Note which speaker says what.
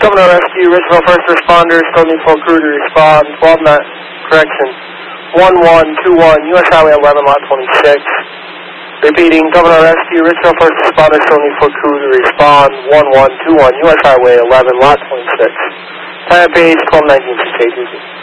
Speaker 1: Governor Rescue, Richville First Responders, still need full crew to respond. 12 knot, correction, 1121, U.S. Highway 11, lot 26. Repeating, Governor Rescue, Richville First Responders, still need full crew to respond. 1121, U.S. Highway 11, lot 26. Plan page 1219, 682.